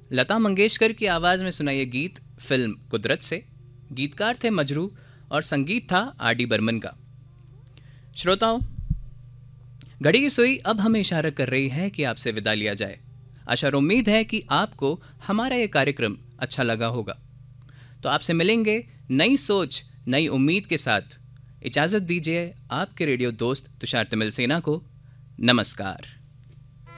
लता मंगेशकर की आवाज़ में सुना ये गीत फिल्म कुदरत से। गीतकार थे मजरू और संगीत था आर डी बर्मन का। श्रोताओं, घड़ी की सुई अब हमें इशारा कर रही है कि आपसे विदा लिया जाए। आशा और उम्मीद है कि आपको हमारा ये कार्यक्रम अच्छा लगा होगा। तो आपसे मिलेंगे नई सोच नई उम्मीद के साथ। इजाज़त दीजिए आपके रेडियो दोस्त तुषार तिमिल सेना को। नमस्कार।